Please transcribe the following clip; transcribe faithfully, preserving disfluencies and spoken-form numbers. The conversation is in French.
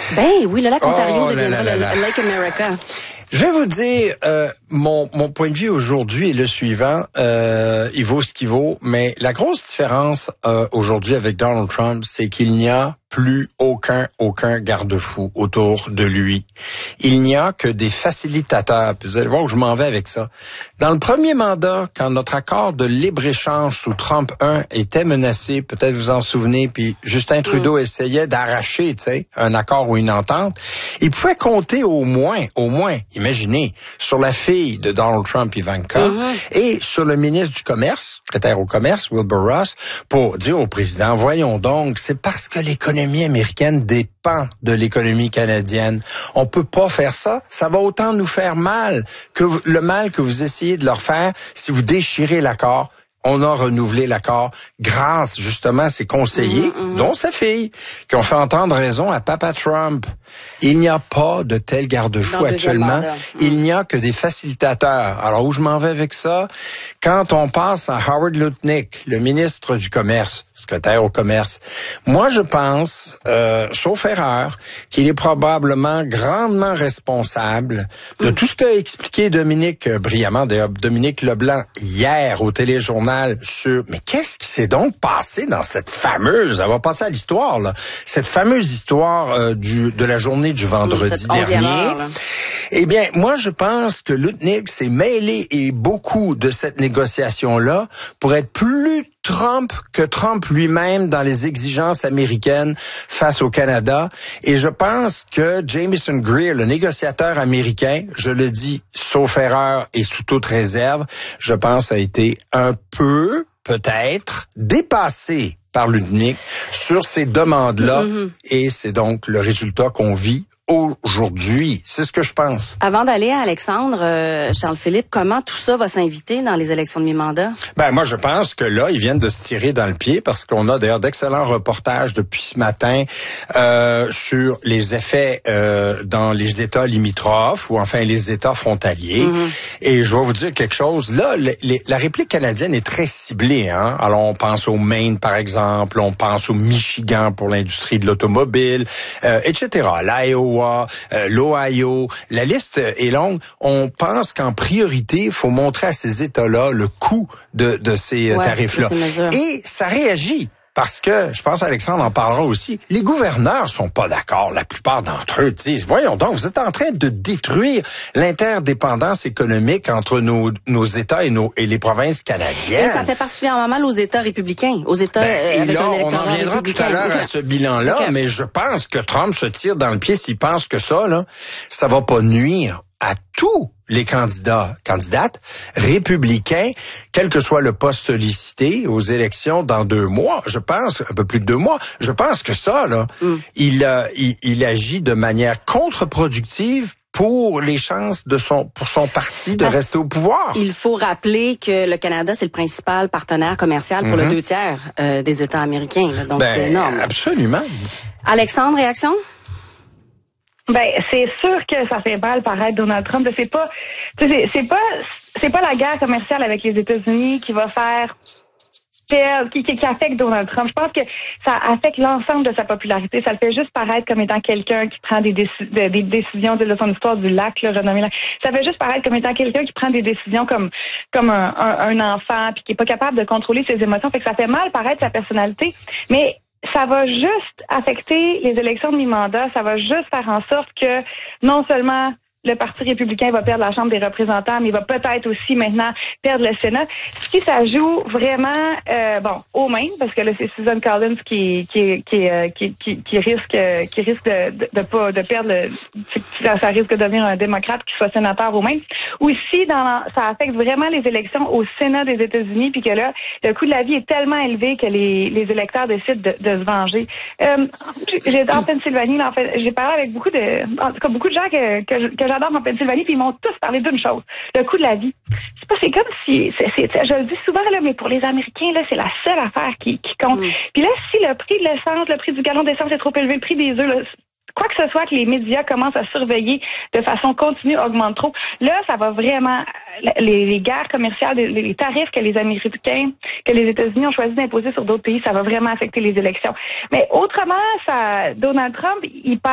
Ben oui, le lac Ontario oh, deviendra là, là, là, le Lake America. Je vais vous dire, euh, mon, mon point de vue aujourd'hui est le suivant. Euh, il vaut ce qu'il vaut, mais la grosse différence euh, aujourd'hui avec Donald Trump, c'est qu'il n'y a plus aucun, aucun garde-fou autour de lui. Il n'y a que des facilitateurs. Puis vous allez voir où je m'en vais avec ça. Dans le premier mandat, quand notre accord de libre-échange sous Trump un était menacé, peut-être vous en souvenez, puis Justin Trudeau mm. essayait d'arracher, tu sais, un accord ou une entente, il pouvait compter au moins, au moins, imaginez, sur la fille de Donald Trump, Ivanka, mm-hmm. et sur le ministre du Commerce, secrétaire au Commerce, Wilbur Ross, pour dire au président, voyons donc, c'est parce que l'économie américaine dépend de l'économie canadienne. On peut pas faire ça. Ça va autant nous faire mal que le mal que vous essayez de leur faire si vous déchirez l'accord. On a renouvelé l'accord grâce justement à ses conseillers, mmh, mmh. dont sa fille, qui ont fait entendre raison à Papa Trump. Il n'y a pas de tel garde-fou actuellement. Mmh. Il n'y a que des facilitateurs. Alors, où je m'en vais avec ça? Quand on passe à Howard Lutnick, le ministre du Commerce, secrétaire au Commerce, moi, je pense, euh, sauf erreur, qu'il est probablement grandement responsable de mmh. tout ce qu'a expliqué Dominique euh, brillamment, d'ailleurs, Dominique Leblanc, hier au téléjournal sur, mais qu'est-ce qui s'est donc passé dans cette fameuse, elle va passer à l'histoire, là, cette fameuse histoire euh, du de la journée du vendredi dernier. Heure, eh bien, moi, je pense que Lutnick s'est mêlé et beaucoup de cette négociation-là pour être plus Trump que Trump lui-même dans les exigences américaines face au Canada. Et je pense que Jamieson Greer, le négociateur américain, je le dis sauf erreur et sous toute réserve, je pense a été un peu, peut-être, dépassé par Lutnick sur ces demandes-là. Mm-hmm. Et c'est donc le résultat qu'on vit aujourd'hui. C'est ce que je pense. Avant d'aller à Alexandre, euh, Charles-Philippe, comment tout ça va s'inviter dans les élections de mi-mandat? Ben, moi, je pense que là, ils viennent de se tirer dans le pied parce qu'on a d'ailleurs d'excellents reportages depuis ce matin euh, sur les effets euh, dans les États limitrophes ou enfin les États frontaliers. Mm-hmm. Et je vais vous dire quelque chose. Là, les, les, la République canadienne est très ciblée. Hein? Alors, on pense au Maine, par exemple. On pense au Michigan pour l'industrie de l'automobile, euh, et cetera. L'Iowa, Euh, l'Ohio, la liste est longue. On pense qu'en priorité, il faut montrer à ces États-là le coût de, de ces ouais, tarifs-là. Et ça réagit. Parce que, je pense Alexandre en parlera aussi, les gouverneurs sont pas d'accord, la plupart d'entre eux disent, voyons donc, vous êtes en train de détruire l'interdépendance économique entre nos, nos États et, nos, et les provinces canadiennes. Et ça fait particulièrement mal aux États républicains, aux États ben, euh, avec là, un électorat on en reviendra tout à l'heure à ce bilan-là, okay. mais je pense que Trump se tire dans le pied s'il pense que ça, là, ça va pas nuire à tous les candidats, candidates républicains, quel que soit le poste sollicité aux élections dans deux mois, je pense, un peu plus de deux mois, je pense que ça, là, mm. il, euh, il, il agit de manière contre-productive pour les chances de son pour son parti de Parce rester au pouvoir. Il faut rappeler que le Canada, c'est le principal partenaire commercial pour mm-hmm. le deux tiers euh, des États américains. Là, donc, ben, c'est énorme. Absolument. Alexandre, réaction? Ben, c'est sûr que ça fait mal paraître Donald Trump. C'est pas, c'est, c'est pas, c'est pas la guerre commerciale avec les États-Unis qui va faire Qui, qui, qui affecte Donald Trump. Je pense que ça affecte l'ensemble de sa popularité. Ça le fait juste paraître comme étant quelqu'un qui prend des, déci- de, des décisions de son histoire du lac, là, renommé lac. Ça fait juste paraître comme étant quelqu'un qui prend des décisions comme comme un, un, un enfant, puis qui est pas capable de contrôler ses émotions. Fait que ça fait mal paraître sa personnalité, mais ça va juste affecter les élections de mi-mandat. Ça va juste faire en sorte que non seulement le Parti républicain va perdre la Chambre des représentants, mais il va peut-être aussi maintenant perdre le Sénat. Si ça joue vraiment, euh, bon, au Maine, parce que là c'est Susan Collins qui qui qui qui, qui, qui risque qui risque de, de, de pas de perdre, le, ça, ça risque de devenir un démocrate qui soit sénateur au Maine. Ou si dans ça affecte vraiment les élections au Sénat des États-Unis, puis que là le coût de la vie est tellement élevé que les les électeurs décident de, de se venger. Euh, j'ai en Pennsylvanie, là, en fait, j'ai parlé avec beaucoup de, en tout cas beaucoup de gens que que, que j'adore en Pennsylvanie, puis ils m'ont tous parlé d'une chose, le coût de la vie. C'est pas, c'est comme si, c'est, c'est, je le dis souvent, là, mais pour les Américains, là, c'est la seule affaire qui, qui compte. Mm. Puis là, si le prix de l'essence, le prix du gallon d'essence est trop élevé, le prix des œufs, là, quoi que ce soit que les médias commencent à surveiller de façon continue augmente trop, là, ça va vraiment, les, les guerres commerciales, les, les tarifs que les Américains, que les États-Unis ont choisi d'imposer sur d'autres pays, ça va vraiment affecter les élections. Mais autrement, ça, Donald Trump, il perd